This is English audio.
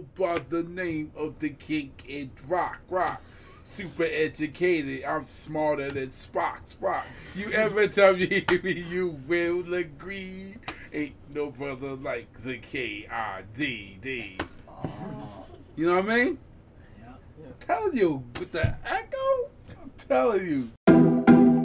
by the name of the king in rock. Super educated, I'm smarter than Spock. You ever tell me you will agree? Ain't no brother like the KIDD. You know what I mean? Yeah. I'm telling you, with the echo, I'm telling you.